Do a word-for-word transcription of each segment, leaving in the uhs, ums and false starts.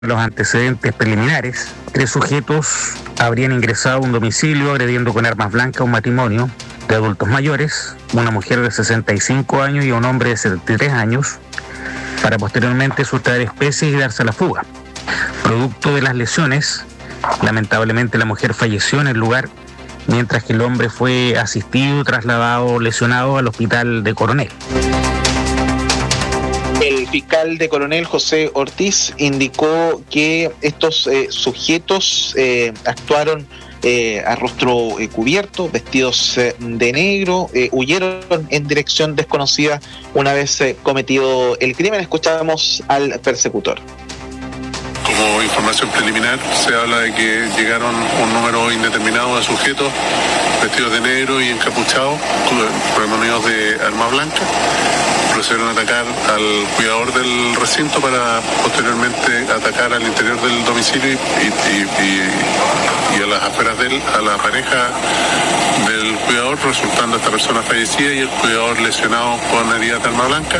los antecedentes preliminares, tres sujetos habrían ingresado a un domicilio agrediendo con armas blancas a un matrimonio de adultos mayores, una mujer de sesenta y cinco años y un hombre de setenta y tres años, para posteriormente sustraer especies y darse a la fuga. Producto de las lesiones, lamentablemente la mujer falleció en el lugar, mientras que el hombre fue asistido y trasladado lesionado al hospital de Coronel. El fiscal de Coronel, José Ortiz, indicó que estos eh, sujetos eh, actuaron eh, a rostro eh, cubierto, vestidos eh, de negro, eh, huyeron en dirección desconocida una vez eh, cometido el crimen. Escuchamos al persecutor. Como información preliminar, se habla de que llegaron un número indeterminado de sujetos vestidos de negro y encapuchados, premonidos de arma blanca. Procedieron a atacar al cuidador del recinto para posteriormente atacar al interior del domicilio y, y, y, y a las afueras de él, a la pareja del cuidador, resultando esta persona fallecida y el cuidador lesionado con heridas de arma blanca.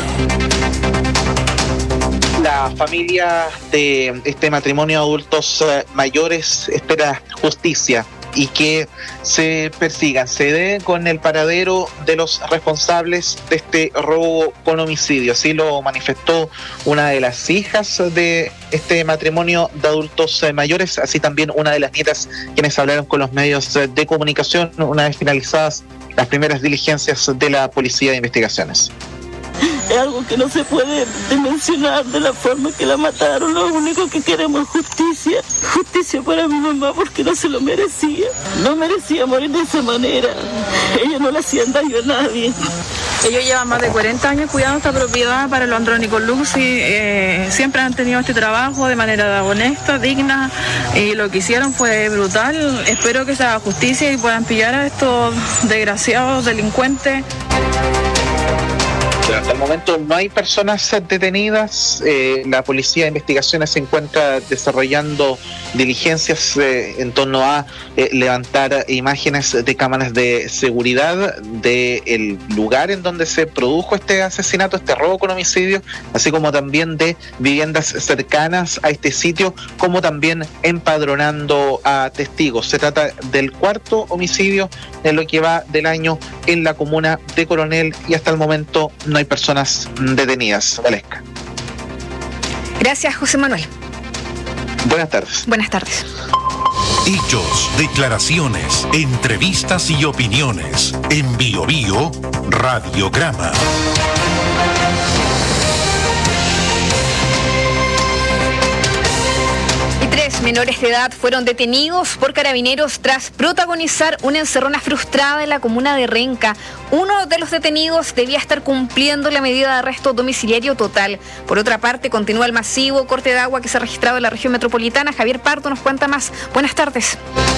La familia de este matrimonio de adultos eh, mayores espera justicia y que se persigan, se dé con el paradero de los responsables de este robo con homicidio. Así lo manifestó una de las hijas de este matrimonio de adultos eh, mayores, así también una de las nietas, quienes hablaron con los medios eh, de comunicación una vez finalizadas las primeras diligencias de la Policía de Investigaciones. Es algo que no se puede dimensionar de la forma que la mataron. Lo único que queremos es justicia. Justicia para mi mamá porque no se lo merecía. No merecía morir de esa manera. Ellos no le hacían daño a nadie. Ellos llevan más de cuarenta años cuidando esta propiedad para los Andrónicos Lucy. Eh, siempre han tenido este trabajo de manera honesta, digna, y lo que hicieron fue brutal. Espero que se haga justicia y puedan pillar a estos desgraciados delincuentes. Hasta el momento no hay personas detenidas. Eh, la Policía de Investigaciones se encuentra desarrollando diligencias eh, en torno a eh, levantar imágenes de cámaras de seguridad del lugar en donde se produjo este asesinato, este robo con homicidio, así como también de viviendas cercanas a este sitio, como también empadronando a testigos. Se trata del cuarto homicidio en lo que va del año en la comuna de Coronel y hasta el momento no hay personas detenidas. Valesca. Gracias, José Manuel. Buenas tardes. Buenas tardes. Hechos, declaraciones, entrevistas y opiniones. En Bio Bio, Radiograma. Tres menores de edad fueron detenidos por carabineros tras protagonizar una encerrona frustrada en la comuna de Renca. Uno de los detenidos debía estar cumpliendo la medida de arresto domiciliario total. Por otra parte, continúa el masivo corte de agua que se ha registrado en la región metropolitana. Javier Pardo nos cuenta más. Buenas tardes.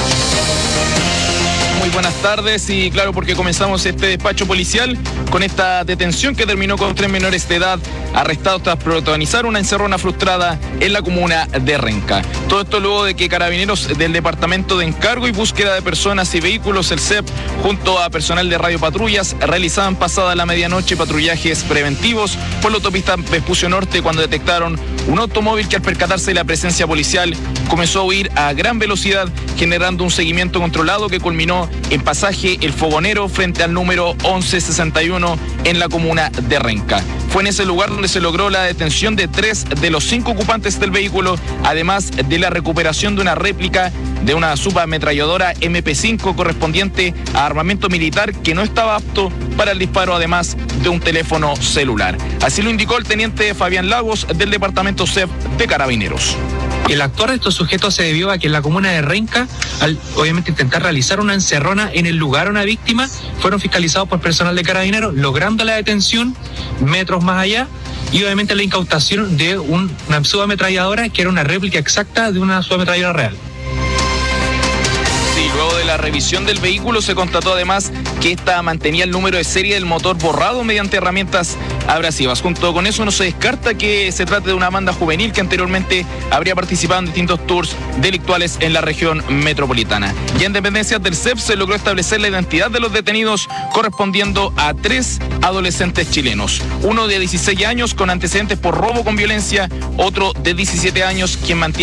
Muy buenas tardes y claro, porque comenzamos este despacho policial con esta detención que terminó con tres menores de edad arrestados tras protagonizar una encerrona frustrada en la comuna de Renca. Todo esto luego de que carabineros del Departamento de Encargo y Búsqueda de Personas y Vehículos, el C E P, junto a personal de Radio Patrullas, realizaban pasada la medianoche patrullajes preventivos por la autopista Vespucio Norte cuando detectaron un automóvil que al percatarse de la presencia policial comenzó a huir a gran velocidad, generando un seguimiento controlado que culminó en pasaje El Fogonero frente al número once sesenta y uno en la comuna de Renca. Fue en ese lugar donde se logró la detención de tres de los cinco ocupantes del vehículo, además de la recuperación de una réplica de una subametralladora eme pe cinco correspondiente a armamento militar que no estaba apto para el disparo, además de un teléfono celular. Así lo indicó el teniente Fabián Lagos del Departamento C E P de Carabineros. El actuar de estos sujetos se debió a que en la comuna de Renca, al obviamente intentar realizar una encerrona en el lugar a una víctima, fueron fiscalizados por personal de Carabineros, logrando la detención metros más allá y obviamente la incautación de un, una subametralladora que era una réplica exacta de una subametralladora real. Sí, luego de la revisión del vehículo se constató además que esta mantenía el número de serie del motor borrado mediante herramientas abrasivas. Junto con eso no se descarta que se trate de una banda juvenil que anteriormente habría participado en distintos tours delictuales en la región metropolitana. Ya en dependencias del C E P se logró establecer la identidad de los detenidos, correspondiendo a tres adolescentes chilenos. Uno de dieciséis años con antecedentes por robo con violencia, otro de diecisiete años quien mantiene